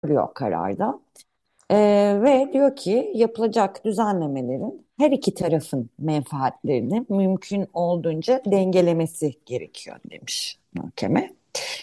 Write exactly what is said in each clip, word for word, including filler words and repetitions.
söylüyor kararda. Ee, ve diyor ki yapılacak düzenlemelerin her iki tarafın menfaatlerini mümkün olduğunca dengelemesi gerekiyor demiş mahkeme.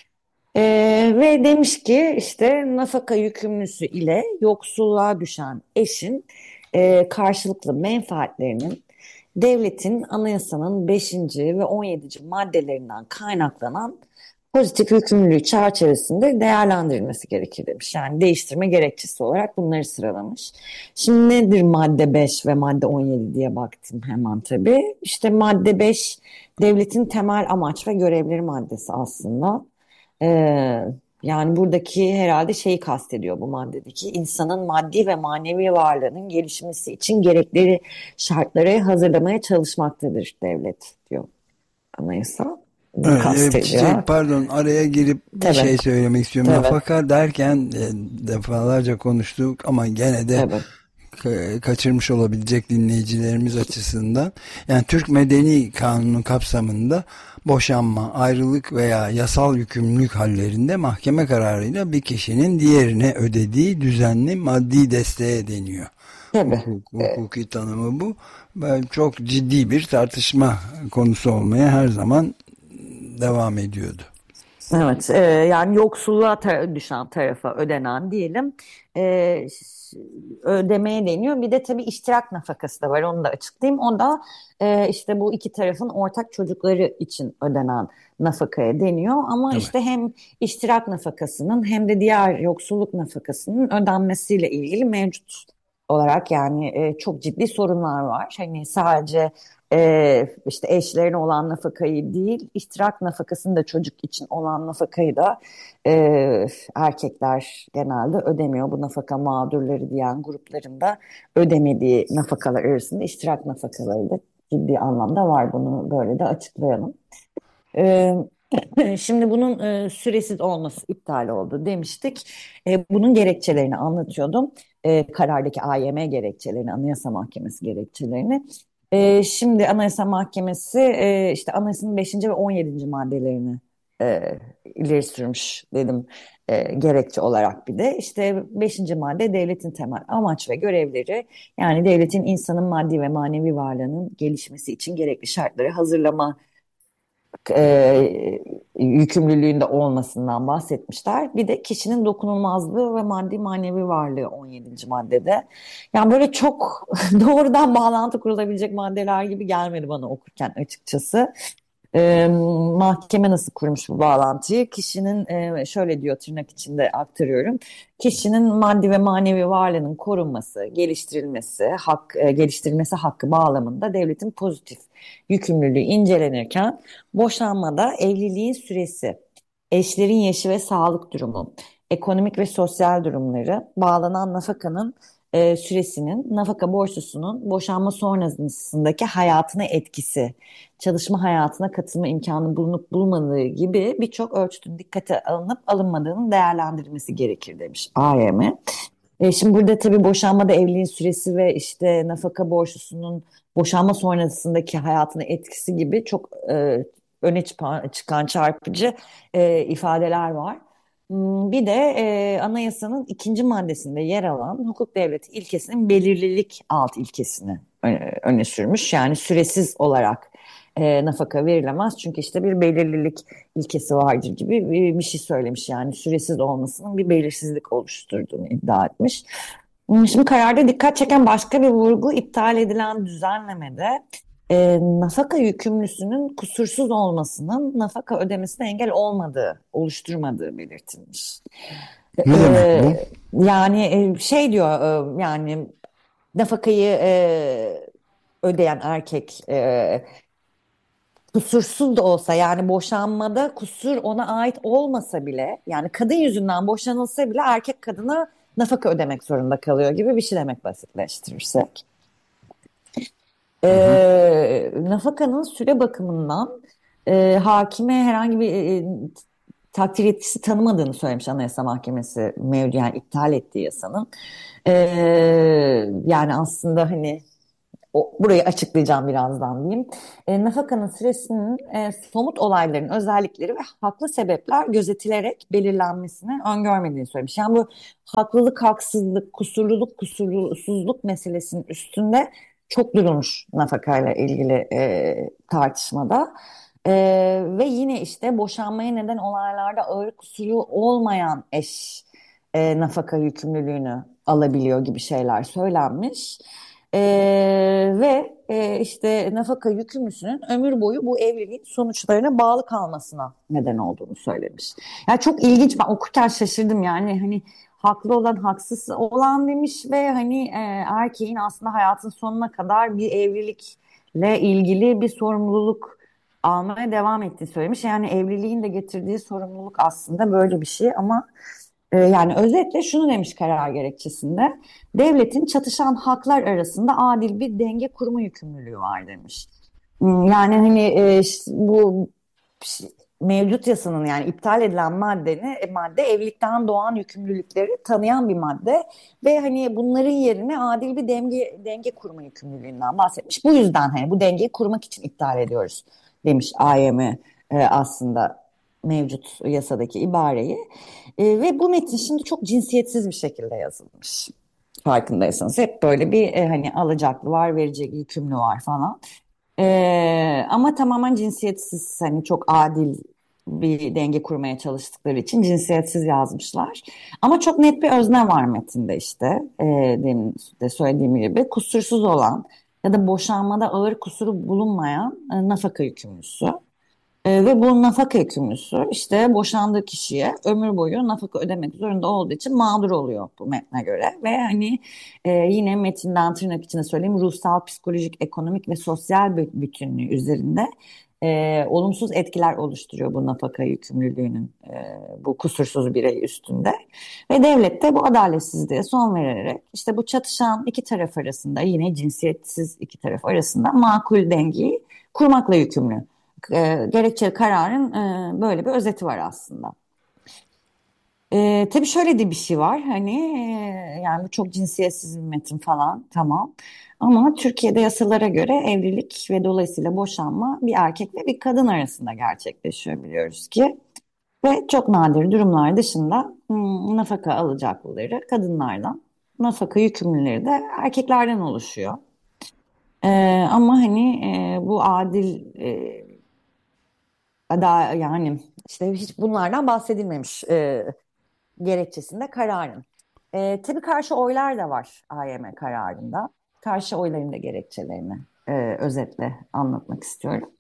Ee, ve demiş ki işte nafaka yükümlüsü ile yoksulluğa düşen eşin e, karşılıklı menfaatlerinin devletin anayasanın beşinci ve on yedinci maddelerinden kaynaklanan pozitif yükümlülüğü çerçevesinde değerlendirilmesi gerekir demiş. Yani değiştirme gerekçesi olarak bunları sıralamış. Şimdi nedir madde beş ve madde on yedi diye baktım hemen tabii. İşte madde beş devletin temel amaç ve görevleri maddesi aslında. Ee, Yani buradaki herhalde şeyi kastediyor bu maddedeki insanın maddi ve manevi varlığının gelişmesi için gerekli şartları hazırlamaya çalışmaktadır devlet diyor anayasa. Bunu Evet, evet, kastediyor. Çiçek, pardon, araya girip bir Tabii, şey söylemek istiyorum. tabii, Nafaka derken e, defalarca konuştuk ama gene de tabii. ka- kaçırmış olabilecek dinleyicilerimiz açısından, yani Türk Medeni Kanunu kapsamında boşanma, ayrılık veya yasal yükümlülük hallerinde mahkeme kararıyla bir kişinin diğerine ödediği düzenli maddi desteğe deniyor. Tabii. Hukuk, Ee, hukuki tanımı bu. Ben çok ciddi bir tartışma konusu olmaya her zaman devam ediyordu. Evet, e, yani yoksulluğa tar- düşen tarafa ödenen diyelim e, ş- ödemeye deniyor. Bir de tabii iştirak nafakası da var, onu da açıklayayım. O da e, işte bu iki tarafın ortak çocukları için ödenen nafakaya deniyor. Ama Evet. işte hem iştirak nafakasının hem de diğer yoksulluk nafakasının ödenmesiyle ilgili mevcut olarak yani e, çok ciddi sorunlar var. Hani sadece ee, işte eşlerine olan nafakayı değil, iştirak nafakasını da çocuk için olan nafakayı da e, erkekler genelde ödemiyor. Bu nafaka mağdurları diyen grupların da ödemediği nafakalar arasında iştirak nafakaları da ciddi anlamda var. Bunu böyle de açıklayalım. Ee, Şimdi bunun e, süresiz olması iptal oldu demiştik. E, bunun gerekçelerini anlatıyordum. E, karardaki A Y M gerekçelerini, Anayasa Mahkemesi gerekçelerini. E, şimdi Anayasa Mahkemesi e, işte Anayasa'nın beşinci ve on yedinci maddelerini e, ileri sürmüş dedim e, gerekçe olarak bir de. İşte beşinci madde devletin temel amaç ve görevleri, yani devletin insanın maddi ve manevi varlığının gelişmesi için gerekli şartları hazırlama e, yükümlülüğünde olmasından bahsetmişler. Bir de kişinin dokunulmazlığı ve maddi manevi varlığı on yedinci maddede. Yani böyle çok doğrudan bağlantı kurulabilecek maddeler gibi gelmedi bana okurken açıkçası. E, Mahkeme nasıl kurmuş bu bağlantıyı? Kişinin e, şöyle diyor, tırnak içinde aktarıyorum. Kişinin maddi ve manevi varlığının korunması, geliştirilmesi, hak, e, geliştirilmesi hakkı bağlamında devletin pozitif yükümlülüğü incelenirken boşanmada evliliğin süresi, eşlerin yaşı ve sağlık durumu, ekonomik ve sosyal durumları, bağlanan nafakanın e, süresinin, nafaka borçlusunun boşanma sonrasındaki hayatına etkisi, çalışma hayatına katılma imkanı bulunup bulunmadığı gibi birçok ölçütün dikkate alınıp alınmadığının değerlendirilmesi gerekir demiş A Y M. E, şimdi burada tabii boşanmada evliliğin süresi ve işte nafaka borçlusunun boşanma sonrasındaki hayatına etkisi gibi çok e, öne çıkan, çıkan çarpıcı e, ifadeler var. Hmm, Bir de e, anayasanın ikinci maddesinde yer alan hukuk devleti ilkesinin belirlilik alt ilkesini e, öne sürmüş. Yani süresiz olarak e, nafaka verilemez. Çünkü işte bir belirlilik ilkesi vardır gibi bir, bir şey söylemiş. Yani süresiz olmasının bir belirsizlik oluşturduğunu iddia etmiş. Hmm, Şimdi kararda dikkat çeken başka bir vurgu, iptal edilen düzenlemede e, nafaka yükümlüsünün kusursuz olmasının nafaka ödemesine engel olmadığı, oluşturmadığı belirtilmiş. Ne demek bu? E, Yani e, şey diyor e, yani nafakayı e, ödeyen erkek e, kusursuz da olsa, yani boşanmada kusur ona ait olmasa bile, yani kadın yüzünden boşanılsa bile erkek kadına nafaka ödemek zorunda kalıyor gibi bir şey demek basitleştirirsek. Hı hı. E, nafakanın süre bakımından e, hakime herhangi bir e, takdir yetkisi tanımadığını söylemiş Anayasa Mahkemesi mevzu, yani iptal ettiği yasanın. E, Yani aslında hani o, burayı açıklayacağım birazdan diyeyim. E, nafakanın süresinin e, somut olayların özellikleri ve haklı sebepler gözetilerek belirlenmesini öngörmediğini söylemiş. Yani bu haklılık, haksızlık, kusurluluk, kusursuzluk meselesinin üstünde çok durulmuş nafakayla ilgili e, tartışmada. E, Ve yine işte boşanmaya neden olaylarda ağır kusuru olmayan eş e, nafaka yükümlülüğünü alabiliyor gibi şeyler söylenmiş. Ee, ve e, işte nafaka yükümlüsünün ömür boyu bu evliliğin sonuçlarına bağlı kalmasına neden olduğunu söylemiş. Yani çok ilginç, ben okurken şaşırdım yani hani haklı olan haksız olan demiş ve hani e, erkeğin aslında hayatın sonuna kadar bir evlilikle ilgili bir sorumluluk almaya devam ettiğini söylemiş. Yani evliliğin de getirdiği sorumluluk aslında böyle bir şey ama e, yani özetle şunu demiş karar gerekçesinde. Devletin çatışan haklar arasında adil bir denge kurma yükümlülüğü var demiş. Hmm, Yani hani e, ş- bu ş- mevcut yasanın yani iptal edilen maddeni, e, madde evlilikten doğan yükümlülükleri tanıyan bir madde ve hani bunların yerine adil bir denge denge kurma yükümlülüğünden bahsetmiş. Bu yüzden hani bu dengeyi kurmak için iptal ediyoruz demiş I M F e, aslında mevcut yasadaki ibareyi. E, ve bu metin şimdi çok cinsiyetsiz bir şekilde yazılmış. Farkındaysanız hep böyle bir e, hani alacaklı var, verecek yükümlü var falan. E, ama tamamen cinsiyetsiz, hani çok adil bir denge kurmaya çalıştıkları için cinsiyetsiz yazmışlar. Ama çok net bir özne var metinde işte. E, demin de söylediğim gibi kusursuz olan ya da boşanmada ağır kusuru bulunmayan e, nafaka yükümlüsü. E, ve bu nafaka yükümlüsü işte boşandığı kişiye ömür boyu nafaka ödemek zorunda olduğu için mağdur oluyor bu metne göre. Ve hani e, yine metinden tırnak içinde söyleyeyim, ruhsal, psikolojik, ekonomik ve sosyal bütünlüğü üzerinde e, olumsuz etkiler oluşturuyor bu nafaka yükümlülüğünün e, bu kusursuz birey üstünde. Ve devlet de bu adaletsizliğe son vererek işte bu çatışan iki taraf arasında, yine cinsiyetsiz iki taraf arasında makul dengeyi kurmakla yükümlü. E, gerekçeli kararın e, böyle bir özeti var aslında. E, tabii şöyle de bir şey var hani e, yani bu çok cinsiyetsiz bir metin falan, tamam, ama Türkiye'de yasalara göre evlilik ve dolayısıyla boşanma bir erkek ve bir kadın arasında gerçekleşiyor biliyoruz ki. Ve çok nadir durumlar dışında hmm, nafaka alacaklıları kadınlardan, nafaka yükümlüleri de erkeklerden oluşuyor. E, Ama hani e, bu adil e, Ada yani işte hiç bunlardan bahsedilmemiş e, gerekçesinde kararın. E, tabii karşı oylar da var I M F kararında. Karşı oyların da gerekçelerini e, özetle anlatmak istiyorum.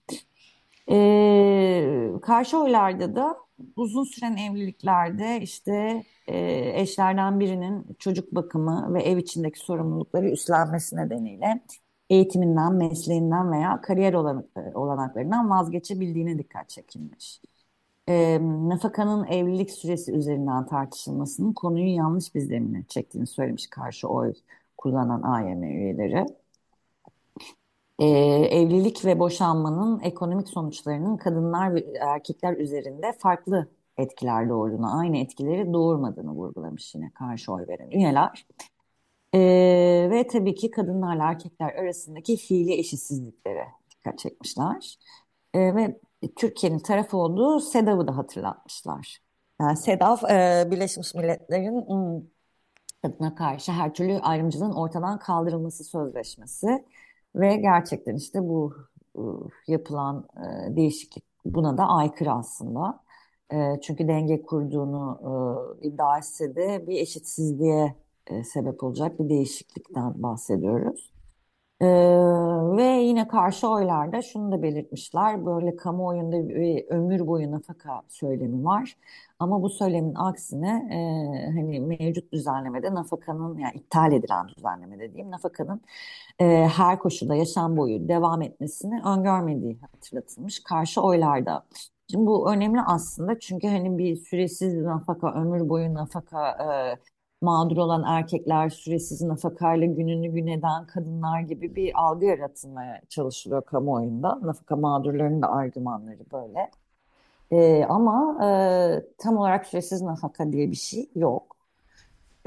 E, karşı oylarda da uzun süren evliliklerde işte e, eşlerden birinin çocuk bakımı ve ev içindeki sorumlulukları üstlenmesi nedeniyle eğitiminden, mesleğinden veya kariyer olan, olanaklarından vazgeçebildiğine dikkat çekilmiş. E, nafakanın evlilik süresi üzerinden tartışılmasının konuyu yanlış bir zemine çektiğini söylemiş karşı oy kullanan I M F üyeleri. E, Evlilik ve boşanmanın ekonomik sonuçlarının kadınlar ve erkekler üzerinde farklı etkiler doğurduğunu, aynı etkileri doğurmadığını vurgulamış yine karşı oy veren üyeler. E, Ve tabii ki kadınlarla erkekler arasındaki fiili eşitsizliklere dikkat çekmişler. E, ve Türkiye'nin tarafı olduğu SEDAV'ı da hatırlatmışlar. Yani SEDAV, e, Birleşmiş Milletler'in hmm, kadına karşı her türlü ayrımcılığın ortadan kaldırılması sözleşmesi ve gerçekten işte bu e, yapılan e, değişiklik buna da aykırı aslında. E, çünkü denge kurduğunu e, iddia etse de bir eşitsizliğe e, sebep olacak bir değişiklikten bahsediyoruz. Ee, Ve yine karşı oylarda şunu da belirtmişler. Böyle kamuoyunda bir ömür boyu nafaka söylemi var. Ama bu söylemin aksine e, hani mevcut düzenlemede nafakanın, yani iptal edilen düzenlemede diyeyim, nafakanın e, her koşulda yaşam boyu devam etmesini öngörmediği hatırlatılmış karşı oylarda. Şimdi bu önemli aslında çünkü hani bir süresiz nafaka, ömür boyu nafaka e, mağdur olan erkekler süresiz nafakayla gününü gün eden kadınlar gibi bir algı yaratılmaya çalışılıyor kamuoyunda. Nafaka mağdurlarının da argümanları böyle. Ee, ama e, tam olarak süresiz nafaka diye bir şey yok.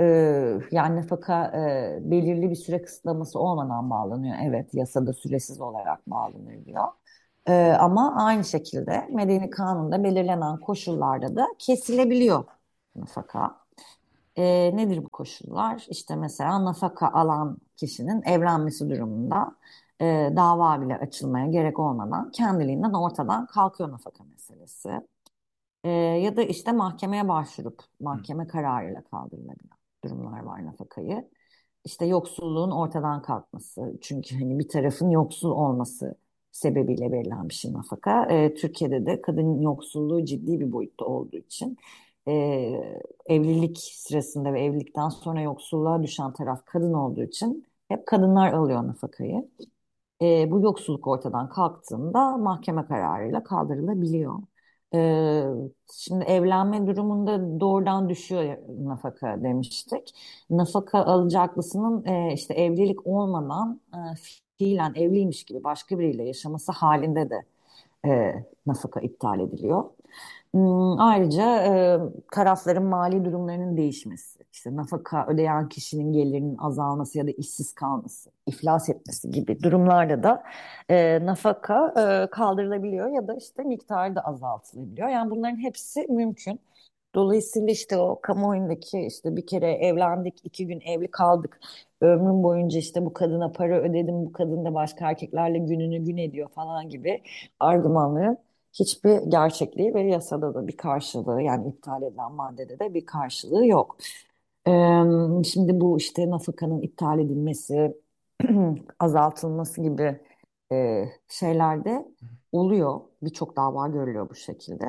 e, yani nafaka e, belirli bir süre kısıtlaması olmadan bağlanıyor. Evet, yasada süresiz olarak bağlanıyor. E, ama aynı şekilde Medeni Kanun'da belirlenen koşullarda da kesilebiliyor nafaka. E, nedir bu koşullar? İşte mesela nafaka alan kişinin evlenmesi durumunda e, dava bile açılmaya gerek olmadan kendiliğinden ortadan kalkıyor nafaka meselesi. E, ya da işte mahkemeye başvurup Hı. mahkeme kararıyla kaldırılabilen durumlar var nafakayı. İşte yoksulluğun ortadan kalkması. Çünkü hani bir tarafın yoksul olması sebebiyle verilen bir şey nafaka. E, Türkiye'de de kadın yoksulluğu ciddi bir boyutta olduğu için e, evlilik sırasında ve evlilikten sonra yoksulluğa düşen taraf kadın olduğu için hep kadınlar alıyor nafakayı. E, bu yoksulluk ortadan kalktığında mahkeme kararıyla kaldırılabiliyor. E, şimdi evlenme durumunda doğrudan düşüyor nafaka demiştik. Nafaka alacaklısının e, işte evlilik olmadan e, fiilen evliymiş gibi başka biriyle yaşaması halinde de e, nafaka iptal ediliyor. Hmm, ayrıca e, tarafların mali durumlarının değişmesi, işte nafaka ödeyen kişinin gelirinin azalması ya da işsiz kalması, iflas etmesi gibi durumlarda da e, nafaka e, kaldırılabiliyor ya da işte miktarı da azaltılabiliyor. Yani bunların hepsi mümkün. Dolayısıyla işte o kamuoyundaki işte bir kere evlendik, iki gün evli kaldık. Ömrüm boyunca işte bu kadına para ödedim, bu kadın da başka erkeklerle gününü gün ediyor falan gibi argümanların hiçbir gerçekliği ve yasada da bir karşılığı, yani iptal edilen maddede de bir karşılığı yok. Ee, şimdi bu işte nafakanın iptal edilmesi, azaltılması gibi e, şeyler de oluyor. Birçok dava görülüyor bu şekilde.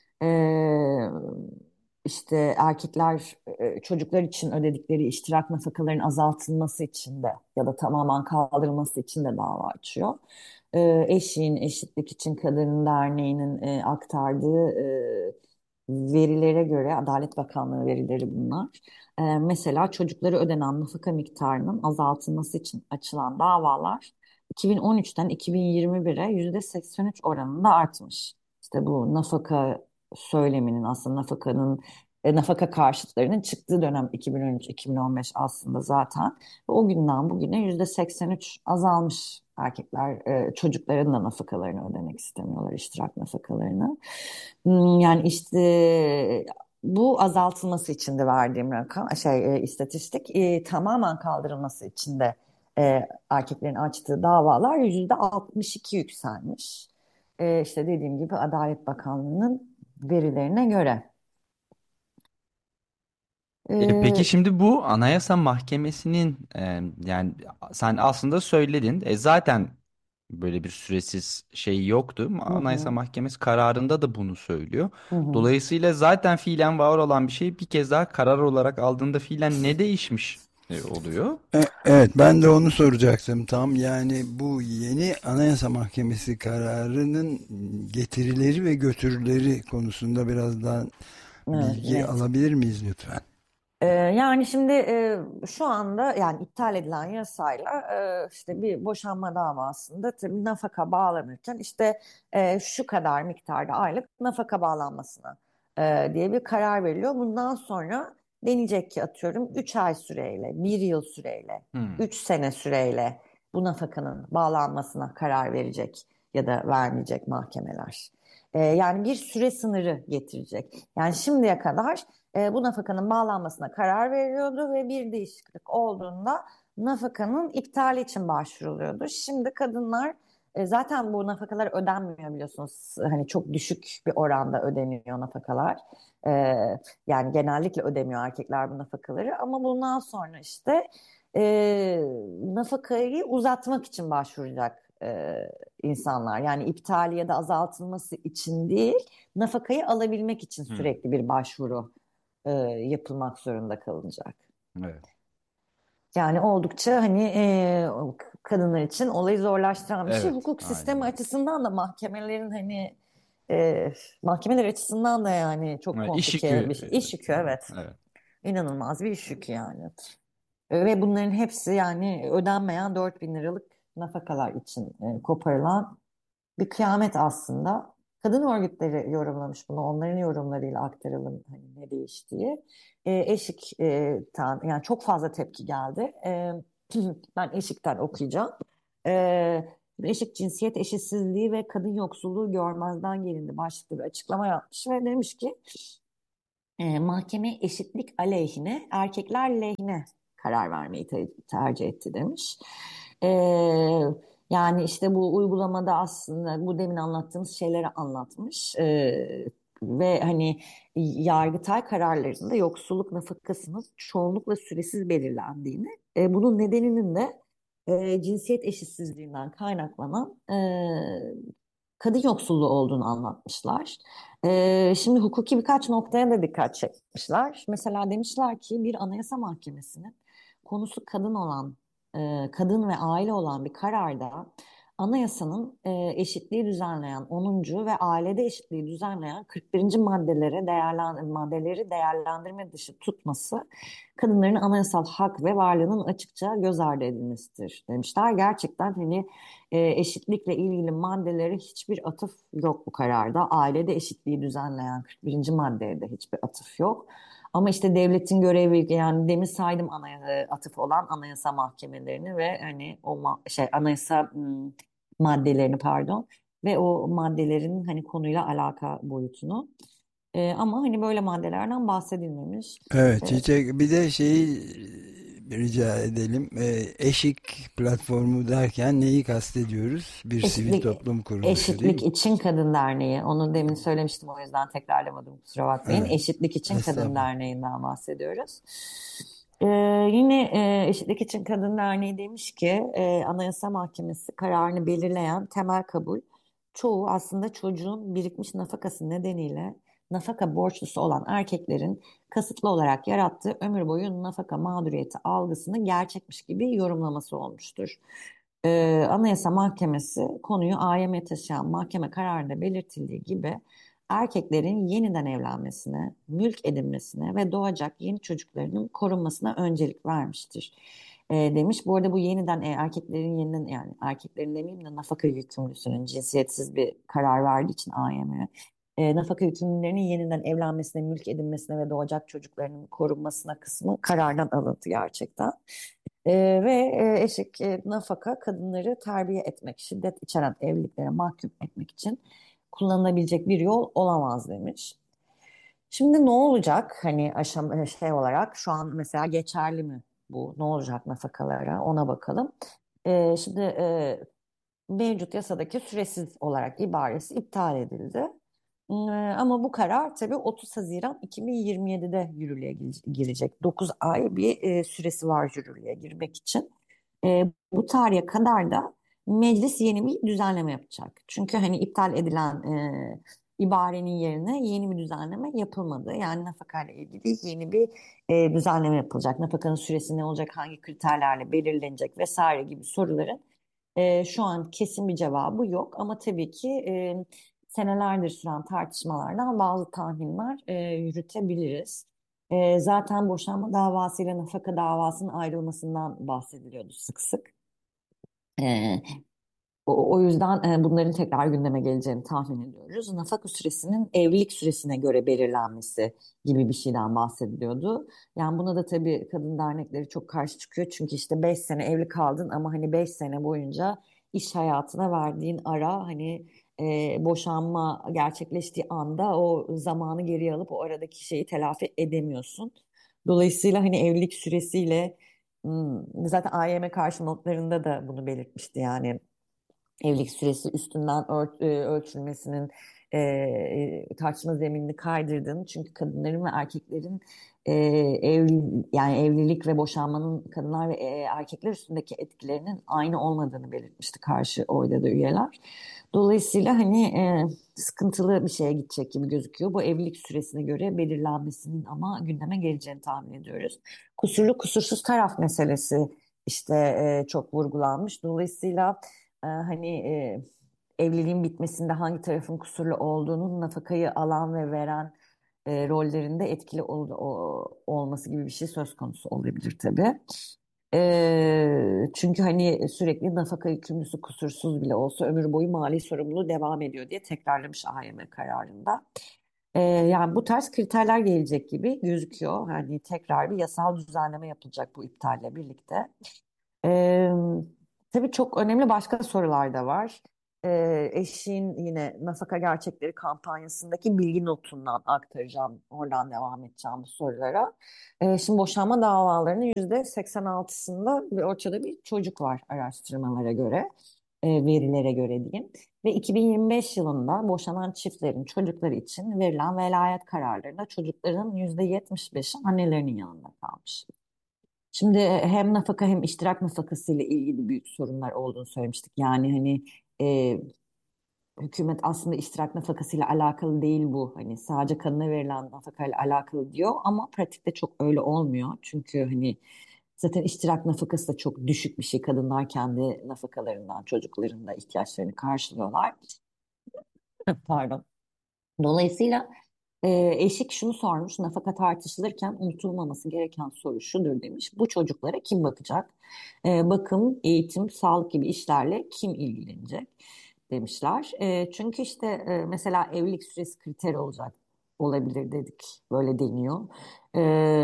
Ee, işte erkekler e, çocuklar için ödedikleri iştirak nafakalarının azaltılması için de ya da tamamen kaldırılması için de dava açıyor. Ee, Eşiğin Eşitlik için Kadın Derneği'nin e, aktardığı e, verilere göre, Adalet Bakanlığı verileri bunlar. Ee, mesela çocuklara ödenen nafaka miktarının azaltılması için açılan davalar iki bin on üçten iki bin yirmi bire yüzde seksen üç oranında artmış. İşte bu nafaka söyleminin, aslında nafakanın e, nafaka karşıtlarının çıktığı dönem iki bin on üç-iki bin on beş aslında zaten. Ve o günden bugüne yüzde seksen üç azalmış. Erkekler e, çocukların da nafakalarını ödemek istemiyorlar, iştirak nafakalarını. Hmm, Yani işte bu azaltılması için de verdiğim rakam, şey e, istatistik, e, tamamen kaldırılması için de e, erkeklerin açtığı davalar yüzde altmış iki yükselmiş. E, işte dediğim gibi Adalet Bakanlığı'nın verilerine göre. E, peki E, şimdi bu Anayasa Mahkemesi'nin e, yani sen aslında söyledin. E, zaten böyle bir süresiz şey yoktu. hı Anayasa hı, Mahkemesi kararında da bunu söylüyor. hı hı. Dolayısıyla zaten fiilen var olan bir şey bir kez daha karar olarak aldığında fiilen ne değişmiş e, oluyor? E, Evet, ben de onu soracaktım tam. Yani bu yeni Anayasa Mahkemesi kararının getirileri ve götürüleri konusunda biraz daha Evet, bilgi net. alabilir miyiz lütfen? Ee, yani şimdi e, şu anda yani iptal edilen yasayla e, işte bir boşanma davasında tabii nafaka bağlanırken işte e, şu kadar miktarda aylık nafaka bağlanmasına e, diye bir karar veriliyor. Bundan sonra deneyecek ki atıyorum üç ay süreyle, bir yıl süreyle, Hmm. üç sene süreyle bu nafakanın bağlanmasına karar verecek ya da vermeyecek mahkemeler. E, yani bir süre sınırı getirecek. Yani şimdiye kadar e, bu nafakanın bağlanmasına karar veriliyordu ve bir değişiklik olduğunda nafakanın iptali için başvuruluyordu. Şimdi kadınlar e, zaten bu nafakalar ödenmiyor biliyorsunuz. Hani çok düşük bir oranda ödeniyor nafakalar. E, yani genellikle ödemiyor erkekler bu nafakaları ama bundan sonra işte e, nafakayı uzatmak için başvuracak e, insanlar. Yani iptali ya da azaltılması için değil, nafakayı alabilmek için Hmm. sürekli bir başvuru e, yapılmak zorunda kalınacak. Evet. Yani oldukça hani e, kadınlar için olayı zorlaştıran bir şey. Evet. Hukuk Aynen sistemi öyle. açısından da mahkemelerin hani e, mahkemeler açısından da yani çok Evet, iş komplike yükü. bir şey. İş yükü, evet. Evet. İnanılmaz bir iş yükü yani. E, Ve bunların hepsi yani ödenmeyen dört bin liralık nafakalar için e, koparılan bir kıyamet aslında. Kadın örgütleri yorumlamış bunu. Onların yorumlarıyla aktaralım hani ne değiştiği. E, Eşik'ten yani çok fazla tepki geldi. E, ben Eşik'ten okuyacağım. E, Eşik cinsiyet eşitsizliği ve kadın yoksulluğu görmezden gelindi başlıklı bir açıklama yapmış ve demiş ki e, mahkeme eşitlik aleyhine, erkekler lehine karar vermeyi te- tercih etti demiş. E, Yani işte bu uygulamada aslında bu demin anlattığımız şeyleri anlatmış. E, ve hani Yargıtay kararlarında yoksulluk nafakasının çoğunlukla süresiz belirlendiğini, e, bunun nedeninin de e, cinsiyet eşitsizliğinden kaynaklanan e, kadın yoksulluğu olduğunu anlatmışlar. Ee, şimdi hukuki birkaç noktaya da dikkat çekmişler. Mesela demişler ki bir anayasa mahkemesinin konusu kadın olan, e, kadın ve aile olan bir kararda anayasanın e, eşitliği düzenleyen onuncu ve ailede eşitliği düzenleyen kırk birinci maddelere değerlen maddeleri değerlendirme dışı tutması kadınların anayasal hak ve varlığının açıkça göz ardı edilmesidir demişler. Gerçekten hani e, eşitlikle ilgili maddelere hiçbir atıf yok bu kararda. Ailede eşitliği düzenleyen kırk birinci maddeye de hiçbir atıf yok. Ama işte devletin görevi yani demin saydım anaya, atıf olan anayasa mahkemelerini ve hani o ma- şey anayasa hmm, maddelerini pardon ve o maddelerin hani konuyla alaka boyutunu. E, ama hani böyle maddelerden bahsedilmemiş. Evet, E, Çiçek, bir de şeyi rica edelim. Ee, Eşik platformu derken neyi kastediyoruz? Bir sivil Eşitlik, toplum kuruluşu değil Eşitlik mi? İçin Kadın Derneği. Onu demin söylemiştim o yüzden tekrarlamadım kusura bakmayın. Evet, Eşitlik İçin Kadın estağfurullah. Derneği'nden bahsediyoruz. Ee, Yine e, Eşitlik İçin Kadın Derneği demiş ki e, Anayasa Mahkemesi kararını belirleyen temel kabul çoğu aslında çocuğun birikmiş nafakası nedeniyle nafaka borçlusu olan erkeklerin kasıtlı olarak yarattığı ömür boyu nafaka mağduriyeti algısını gerçekmiş gibi yorumlaması olmuştur. Ee, Anayasa Mahkemesi konuyu A Y M'ye taşıyan mahkeme kararında belirtildiği gibi erkeklerin yeniden evlenmesine, mülk edinmesine ve doğacak yeni çocuklarının korunmasına öncelik vermiştir. Ee, demiş. Bu arada bu yeniden e, erkeklerin yeniden yani erkeklerin demeyeyim de nafaka yükümlüsünün cinsiyetsiz bir karar verdiği için A Y M e, nafaka yükümlülerinin yeniden evlenmesine, mülk edinmesine ve doğacak çocuklarının korunmasına kısmı karardan alındı gerçekten. E, ve e, eşik e, nafaka kadınları terbiye etmek, şiddet içeren evliliklere mahkum etmek için kullanılabilecek bir yol olamaz demiş. Şimdi ne olacak hani aşama şey olarak şu an mesela geçerli mi bu? Ne olacak nafakalara? Ona bakalım. E, şimdi e, mevcut yasadaki süresiz olarak ibaresi iptal edildi. Ee, Ama bu karar tabii otuz Haziran iki bin yirmi yedide yürürlüğe gi- girecek. dokuz ay bir e, süresi var yürürlüğe girmek için. E, bu tarihe kadar da meclis yeni bir düzenleme yapacak. Çünkü hani iptal edilen e, ibarenin yerine yeni bir düzenleme yapılmadı. Yani nafakayla ilgili yeni bir e, düzenleme yapılacak. Nafakanın süresi ne olacak, hangi kriterlerle belirlenecek vesaire gibi soruların e, şu an kesin bir cevabı yok. Ama tabii ki e, senelerdir süren tartışmalardan bazı tahminler e, yürütebiliriz. E, zaten boşanma davasıyla nafaka davasının ayrılmasından bahsediliyordu sık sık. E, o, o yüzden e, bunların tekrar gündeme geleceğini tahmin ediyoruz. Nafaka süresinin evlilik süresine göre belirlenmesi gibi bir şeyden bahsediliyordu. Yani buna da tabii kadın dernekleri çok karşı çıkıyor. Çünkü işte beş sene evli kaldın ama hani beş sene boyunca iş hayatına verdiğin ara hani e, boşanma gerçekleştiği anda o zamanı geriye alıp o aradaki şeyi telafi edemiyorsun. Dolayısıyla hani evlilik süresiyle hmm, zaten A Y M karşı notlarında da bunu belirtmişti yani evlilik süresi üstünden ör- e, ölçülmesinin e, e, tartışma zeminini kaydırdığını çünkü kadınların ve erkeklerin e, evli yani evlilik ve boşanmanın kadınlar ve e, erkekler üstündeki etkilerinin aynı olmadığını belirtmişti karşı oyda da üyeler. Dolayısıyla hani e, sıkıntılı bir şeye gidecek gibi gözüküyor. Bu evlilik süresine göre belirlenmesinin ama gündeme geleceğini tahmin ediyoruz. Kusurlu kusursuz taraf meselesi işte e, çok vurgulanmış. Dolayısıyla e, hani e, evliliğin bitmesinde hangi tarafın kusurlu olduğunun nafakayı alan ve veren e, rollerinde etkili ol- o- olması gibi bir şey söz konusu olabilir tabii. E, çünkü hani sürekli nafaka yükümlüsü kusursuz bile olsa ömür boyu mali sorumluluğu devam ediyor diye tekrarlamış A Y M kararında. E, yani bu tarz kriterler gelecek gibi gözüküyor. Hani tekrar bir yasal düzenleme yapılacak bu iptalle birlikte. Ee, tabii çok önemli başka sorular da var. Ee, eşin yine Nafaka Gerçekleri kampanyasındaki bilgi notundan aktaracağım. Oradan devam edeceğim bu sorulara. Ee, şimdi boşanma davalarının yüzde seksen altısında bir ortada bir çocuk var araştırmalara göre, e, verilere göre diyeyim. Ve iki bin yirmi beş yılında boşanan çiftlerin çocukları için verilen velayet kararlarında çocukların yüzde yetmiş beşi annelerinin yanında kalmış. Şimdi hem nafaka hem iştirak nafakası ile ilgili büyük sorunlar olduğunu söylemiştik. Yani hani e, hükümet aslında iştirak nafakası ile alakalı değil bu. Hani sadece kadına verilen nafaka ile alakalı diyor ama pratikte çok öyle olmuyor. Çünkü hani zaten iştirak nafakası da çok düşük bir şey. Kadınlar kendi nafakalarından, çocuklarının ihtiyaçlarını karşılıyorlar. Pardon. Dolayısıyla e, eşik şunu sormuş, nafaka tartışılırken unutulmaması gereken soru şudur demiş. Bu çocuklara kim bakacak? E, bakım, eğitim, sağlık gibi işlerle kim ilgilenecek demişler. E, çünkü işte e, mesela evlilik süresi kriter olacak olabilir dedik. Böyle deniyor. E,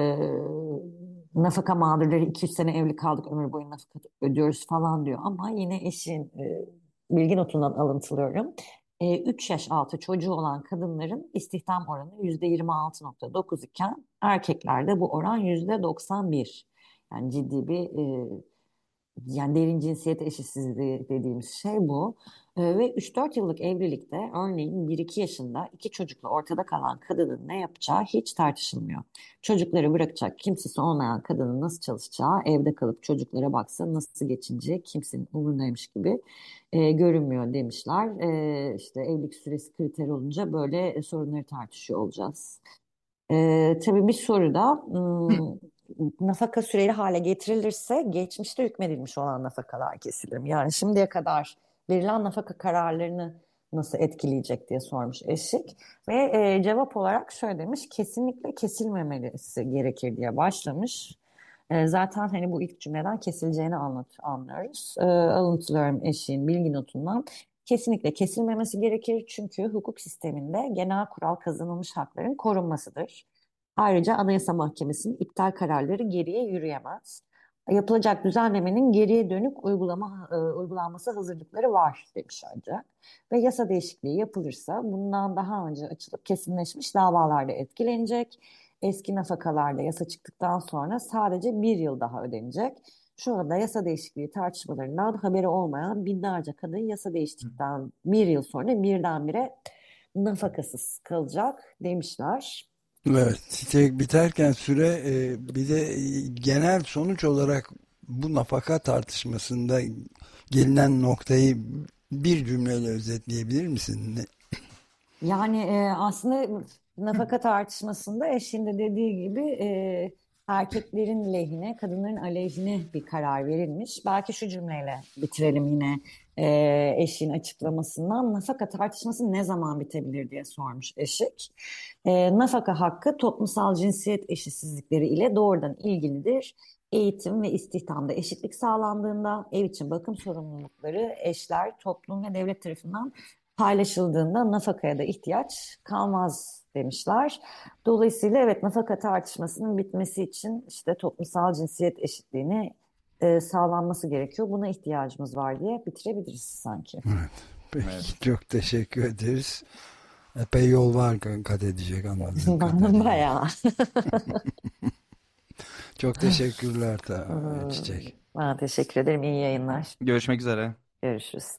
nafaka mağdurları iki üç sene evli kaldık ömür boyu nafaka ödüyoruz falan diyor. Ama yine eşin e, bilgi notundan alıntılıyorum. E, üç yaş altı çocuğu olan kadınların istihdam oranı yüzde yirmi altı nokta dokuz iken erkeklerde bu oran yüzde doksan bir. Yani ciddi bir e, yani derin cinsiyet eşitsizliği dediğimiz şey bu. Ee, ve üç dört yıllık evlilikte örneğin bir iki yaşında iki çocukla ortada kalan kadının ne yapacağı hiç tartışılmıyor. Çocukları bırakacak kimsesi olmayan kadının nasıl çalışacağı, evde kalıp çocuklara baksa nasıl geçineceği kimsenin umurundaymış gibi e, görünmüyor demişler. E, işte evlilik süresi kriter olunca böyle e, sorunları tartışıyor olacağız. Ee, tabii bir soru da hmm, nafaka süreli hale getirilirse geçmişte hükmedilmiş olan nafakalar kesilir mi? Yani şimdiye kadar verilen nafaka kararlarını nasıl etkileyecek diye sormuş eşik. Ve e, cevap olarak şöyle demiş, kesinlikle kesilmemesi gerekir diye başlamış. E, zaten hani bu ilk cümleden kesileceğini anlat, anlıyoruz. E, alıntılıyorum eşiğin bilgi notundan. Kesinlikle kesilmemesi gerekir çünkü hukuk sisteminde genel kural kazanılmış hakların korunmasıdır. Ayrıca Anayasa Mahkemesi'nin iptal kararları geriye yürüyemez. Yapılacak düzenlemenin geriye dönük uygulama e, uygulanması hazırlıkları var demiş ancak. Ve yasa değişikliği yapılırsa bundan daha önce açılıp kesinleşmiş davalarda etkilenecek. Eski nafakalarda yasa çıktıktan sonra sadece bir yıl daha ödenecek. Şu anda yasa değişikliği tartışmalarından haberi olmayan binlerce kadın yasa değiştikten bir yıl sonra birdenbire nafakasız kalacak demişler. Evet, çiçek biterken süre e, bir de e, genel sonuç olarak bu nafaka tartışmasında gelinen noktayı bir cümleyle özetleyebilir misin? Ne- Yani e, aslında nafaka tartışmasında eşin de dediği gibi e, erkeklerin lehine, kadınların aleyhine bir karar verilmiş. Belki şu cümleyle bitirelim yine e, eşin açıklamasından. Nafaka tartışması ne zaman bitebilir diye sormuş eşik. E, nafaka hakkı toplumsal cinsiyet eşitsizlikleri ile doğrudan ilgilidir. Eğitim ve istihdamda eşitlik sağlandığında ev için bakım sorumlulukları eşler, toplum ve devlet tarafından paylaşıldığında nafakaya da ihtiyaç kalmaz demişler. Dolayısıyla evet nafaka tartışmasının bitmesi için işte toplumsal cinsiyet eşitliğini e, sağlanması gerekiyor. Buna ihtiyacımız var diye bitirebiliriz sanki. Evet, Evet. peki, çok teşekkür ederiz. Epey yol var kat edecek anladığım kadarıyla. Bayağı. Çok teşekkürler ta, Çiçek. Ben teşekkür ederim. İyi yayınlar. Görüşmek üzere. Görüşürüz.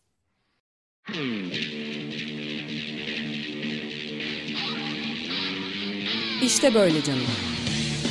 İşte böyle canım.